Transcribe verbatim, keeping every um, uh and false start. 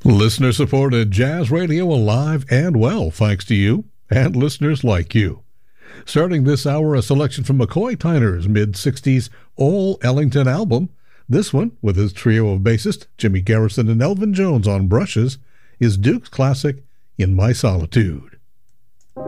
Listener-supported jazz radio alive and well, thanks to you and listeners like you. Starting this hour, a selection from McCoy Tyner's mid-sixties All Ellington album. This one, with his trio of bassists, Jimmy Garrison and Elvin Jones on brushes, is Duke's classic, In My Solitude.